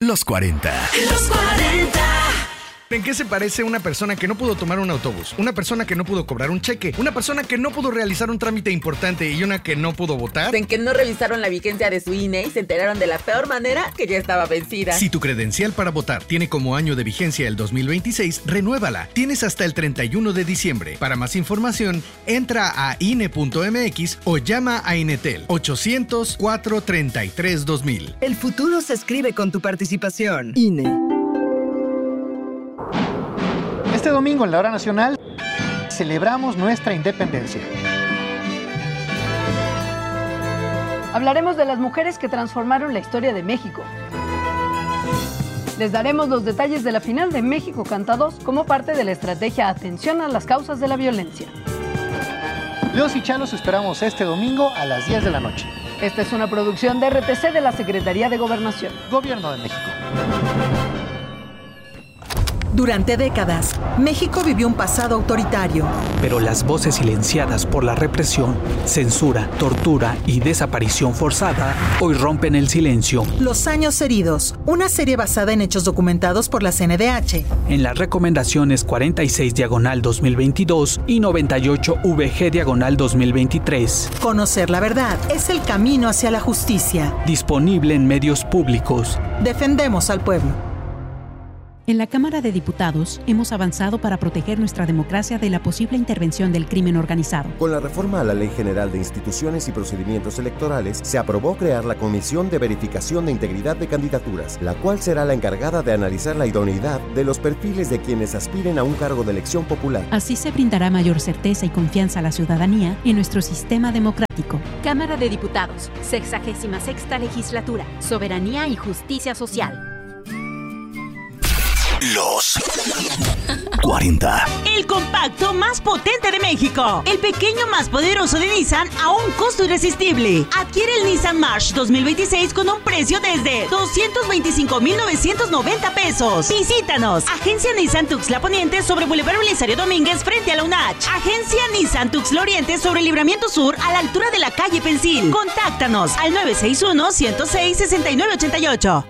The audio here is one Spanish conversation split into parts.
Los 40. Los 40. ¿En qué se parece una persona que no pudo tomar un autobús? Una persona que no pudo cobrar un cheque, una persona que no pudo realizar un trámite importante y una que no pudo votar. En que no revisaron la vigencia de su INE y se enteraron de la peor manera que ya estaba vencida. Si tu credencial para votar tiene como año de vigencia el 2026, renuévala. Tienes hasta el 31 de diciembre. Para más información, entra a INE.mx o llama a Inetel 800-433-2000. El futuro se escribe con tu participación. INE. Este domingo en la Hora Nacional celebramos nuestra independencia. Hablaremos de las mujeres que transformaron la historia de México. Les daremos los detalles de la final de México Canta 2 como parte de la estrategia Atención a las causas de la violencia. Leos y Chalos esperamos este domingo a las 10 de la noche. Esta es una producción de RTC de la Secretaría de Gobernación. Gobierno de México. Durante décadas, México vivió un pasado autoritario. Pero las voces silenciadas por la represión, censura, tortura y desaparición forzada hoy rompen el silencio. Los años heridos, una serie basada en hechos documentados por la CNDH. En las recomendaciones 46/2022 y 98VG/2023. Conocer la verdad es el camino hacia la justicia. Disponible en medios públicos. Defendemos al pueblo. En la Cámara de Diputados hemos avanzado para proteger nuestra democracia de la posible intervención del crimen organizado. Con la reforma a la Ley General de Instituciones y Procedimientos Electorales, se aprobó crear la Comisión de Verificación de Integridad de Candidaturas, la cual será la encargada de analizar la idoneidad de los perfiles de quienes aspiren a un cargo de elección popular. Así se brindará mayor certeza y confianza a la ciudadanía en nuestro sistema democrático. Cámara de Diputados, 66ª Legislatura, Soberanía y Justicia Social. Los 40. El compacto más potente de México. El pequeño más poderoso de Nissan a un costo irresistible. Adquiere el Nissan March 2026 con un precio desde 225,990 pesos. Visítanos. Agencia Nissan Tuxtla Poniente sobre Boulevard Belisario Domínguez frente a la UNACH. Agencia Nissan Tuxtla Oriente sobre Libramiento Sur a la altura de la calle Pensil. Contáctanos al 961-106-6988.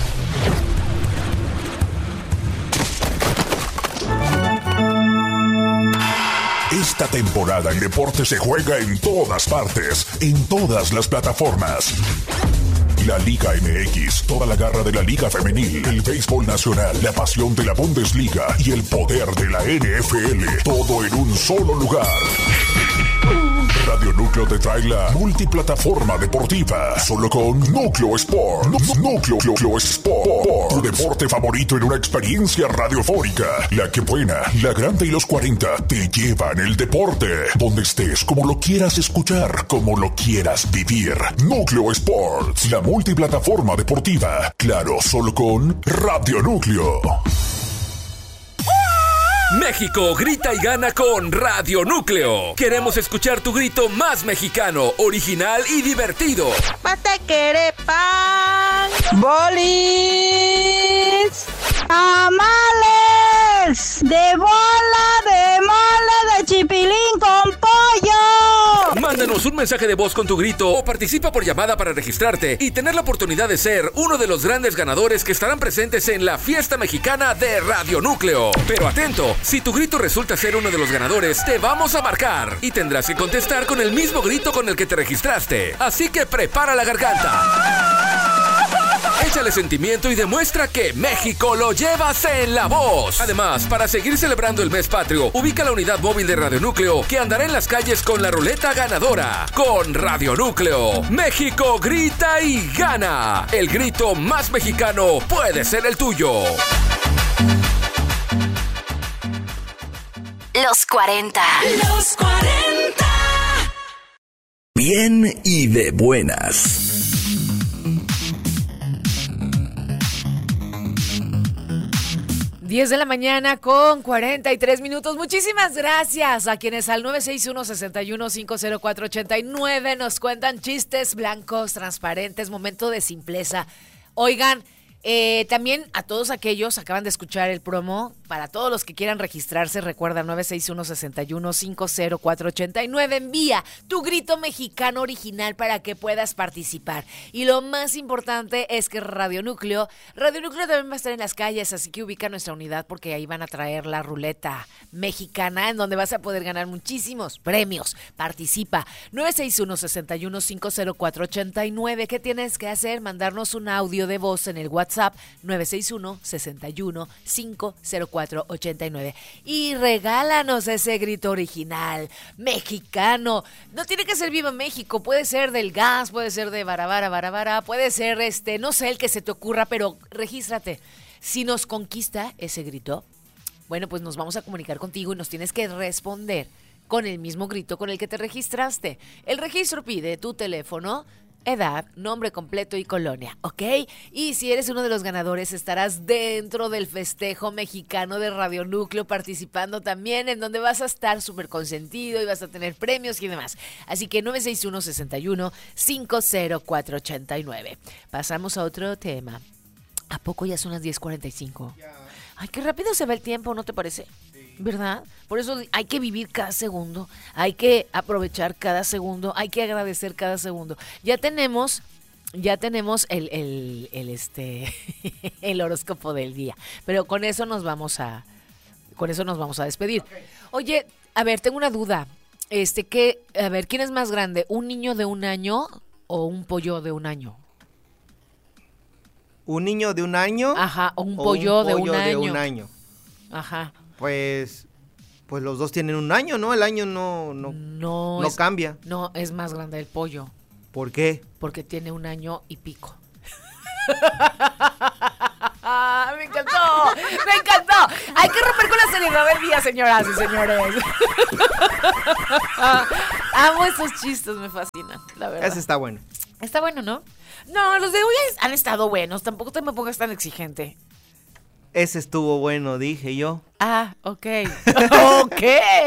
Esta temporada el deporte se juega en todas partes, en todas las plataformas. La Liga MX, toda la garra de la Liga Femenil, el béisbol nacional, la pasión de la Bundesliga y el poder de la NFL, todo en un solo lugar. Radio Núcleo te trae la multiplataforma deportiva, solo con Núcleo Sport. Núcleo Sport, tu deporte favorito en una experiencia radiofónica. La que buena, la grande y los 40 te llevan el deporte, donde estés, como lo quieras escuchar, como lo quieras vivir. Núcleo Sports, la multiplataforma deportiva, claro, solo con Radio Núcleo. México grita y gana con Radio Núcleo. Queremos escuchar tu grito más mexicano, original y divertido. Patequere pan, bolis, tamales, de bola, de mole, de chipilín con pollo. Mándanos un mensaje de voz con tu grito o participa por llamada para registrarte y tener la oportunidad de ser uno de los grandes ganadores que estarán presentes en la fiesta mexicana de Radio Núcleo. Pero atento, si tu grito resulta ser uno de los ganadores, te vamos a marcar y tendrás que contestar con el mismo grito con el que te registraste. Así que prepara la garganta. Échale sentimiento y demuestra que México lo llevas en la voz. Además, para seguir celebrando el mes patrio, ubica la unidad móvil de Radio Núcleo que andará en las calles con la ruleta ganadora. Con Radio Núcleo, México grita y gana. El grito más mexicano puede ser el tuyo. Los 40. Los 40. Bien y de buenas. Diez de la mañana con 43 minutos. Muchísimas gracias a quienes al 961-61-50489 nos cuentan chistes blancos, transparentes, momento de simpleza. Oigan, también a todos aquellos, acaban de escuchar el promo, para todos los que quieran registrarse, recuerda 961-61-50489. Envía tu grito mexicano original para que puedas participar. Y lo más importante es que Radio Núcleo también va a estar en las calles, así que ubica nuestra unidad porque ahí van a traer la ruleta mexicana en donde vas a poder ganar muchísimos premios. Participa. 961-61-50489. ¿Qué tienes que hacer? Mandarnos un audio de voz en el WhatsApp 961-61-50489 y regálanos ese grito original mexicano. No tiene que ser Viva México, puede ser del gas, puede ser de Barabara, puede ser no sé, el que se te ocurra, pero regístrate. Si nos conquista ese grito, bueno, pues nos vamos a comunicar contigo y nos tienes que responder con el mismo grito con el que te registraste. El registro pide tu teléfono, edad, nombre completo y colonia, ¿ok? Y si eres uno de los ganadores, estarás dentro del festejo mexicano de Radio Núcleo, participando también, en donde vas a estar súper consentido y vas a tener premios y demás. Así que 961-61-50489. Pasamos a otro tema. ¿A poco ya son las 10:45? Ay, qué rápido se va el tiempo, ¿no te parece? ¿Verdad? Por eso hay que vivir cada segundo, hay que aprovechar cada segundo, hay que agradecer cada segundo. Ya tenemos el el horóscopo del día, pero con eso nos vamos a despedir. Okay. Oye, a ver, tengo una duda. ¿Quién es más grande? ¿Un niño de 1 año o un pollo de 1 año? ¿Un niño de 1 año? Ajá, o un pollo de 1 año. De 1 año. Ajá. Pues los dos tienen 1 año, ¿no? El año no cambia. No, es más grande el pollo. ¿Por qué? Porque tiene 1 año y pico. ¡Me encantó! Hay que romper con la seriedad del día, señoras y señores. Amo esos chistes, me fascinan, la verdad. Ese está bueno. Está bueno, ¿no? No, los de hoy han estado buenos. Tampoco te me pongas tan exigente. Ese estuvo bueno, dije yo. Ah, ok. Ok.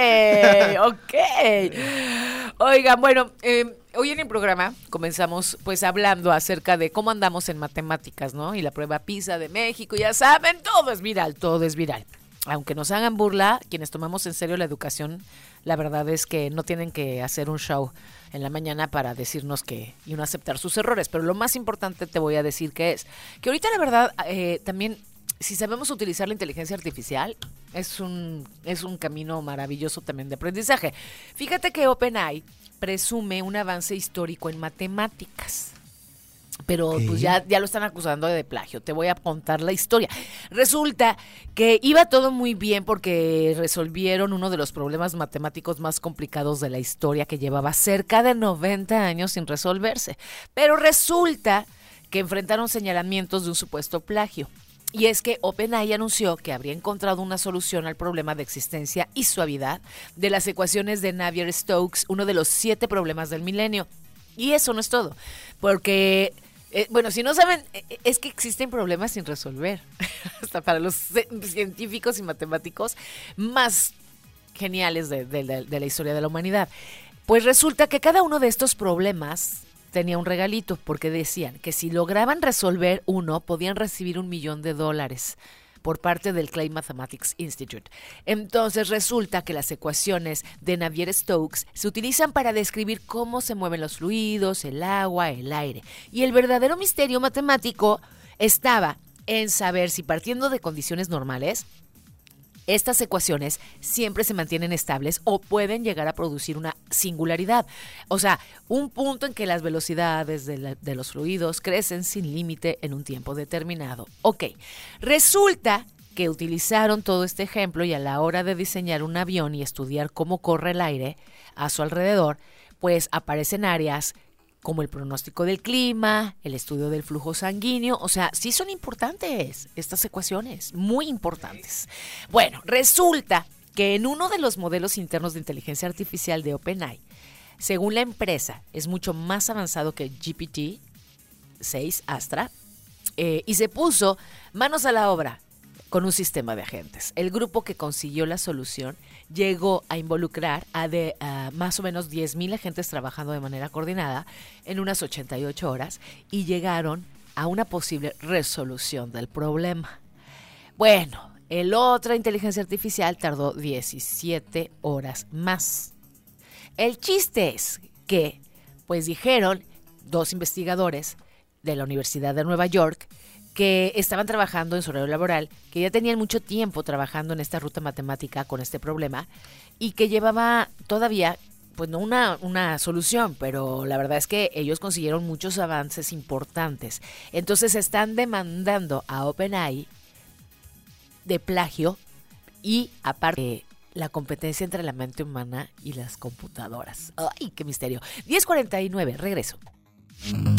Oigan, bueno, hoy en el programa comenzamos pues hablando acerca de cómo andamos en matemáticas, ¿no? Y la prueba PISA de México, ya saben, todo es viral. Aunque nos hagan burla, quienes tomamos en serio la educación, la verdad es que no tienen que hacer un show en la mañana para decirnos y uno aceptar sus errores. Pero lo más importante te voy a decir que ahorita la verdad también, si sabemos utilizar la inteligencia artificial, es un camino maravilloso también de aprendizaje. Fíjate que OpenAI presume un avance histórico en matemáticas. Pero pues ya lo están acusando de plagio. Te voy a contar la historia. Resulta que iba todo muy bien porque resolvieron uno de los problemas matemáticos más complicados de la historia, que llevaba cerca de 90 años sin resolverse. Pero resulta que enfrentaron señalamientos de un supuesto plagio. Y es que OpenAI anunció que habría encontrado una solución al problema de existencia y suavidad de las ecuaciones de Navier-Stokes, uno de los 7 problemas del milenio. Y eso no es todo, porque, si no saben, es que existen problemas sin resolver, hasta para los científicos y matemáticos más geniales de la historia de la humanidad. Pues resulta que cada uno de estos problemas tenía un regalito, porque decían que si lograban resolver uno, podían recibir $1 millón por parte del Clay Mathematics Institute. Entonces resulta que las ecuaciones de Navier-Stokes se utilizan para describir cómo se mueven los fluidos, el agua, el aire. Y el verdadero misterio matemático estaba en saber si, partiendo de condiciones normales, estas ecuaciones siempre se mantienen estables o pueden llegar a producir una singularidad. O sea, un punto en que las velocidades de los fluidos crecen sin límite en un tiempo determinado. Ok, resulta que utilizaron todo este ejemplo y a la hora de diseñar un avión y estudiar cómo corre el aire a su alrededor, pues aparecen áreas como el pronóstico del clima, el estudio del flujo sanguíneo. O sea, sí son importantes estas ecuaciones, muy importantes. Bueno, resulta que en uno de los modelos internos de inteligencia artificial de OpenAI, según la empresa, es mucho más avanzado que GPT-6 Astra, y se puso manos a la obra con un sistema de agentes. El grupo que consiguió la solución llegó a involucrar a más o menos 10,000 agentes trabajando de manera coordinada en unas 88 horas y llegaron a una posible resolución del problema. Bueno, El otra inteligencia artificial tardó 17 horas más. El chiste es que, pues dijeron 2 investigadores de la Universidad de Nueva York que estaban trabajando en su horario laboral, que ya tenían mucho tiempo trabajando en esta ruta matemática con este problema y que llevaba todavía, pues no una solución, pero la verdad es que ellos consiguieron muchos avances importantes. Entonces están demandando a OpenAI de plagio y aparte la competencia entre la mente humana y las computadoras. ¡Ay, qué misterio! 10:49, regreso.